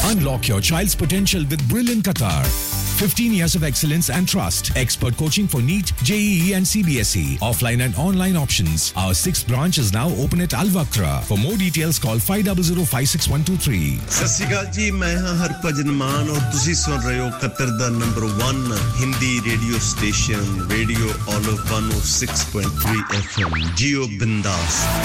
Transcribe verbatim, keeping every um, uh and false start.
Unlock your child's potential with Brilliant Qatar. fifteen years of excellence and trust. Expert coaching for NEET, J E E and C B S E. Offline and online options. Our sixth branch is now open at Al Wakra. For more details, call five zero zero five six one two three. सत श्री अकाल जी मैं हां हरभजन मान और ਤੁਸੀਂ ਸੁਣ ਰਹੇ ਹੋ Qatar the number one Hindi radio station radio all of one oh six point three F M JIO ਬਿੰਦਾਸ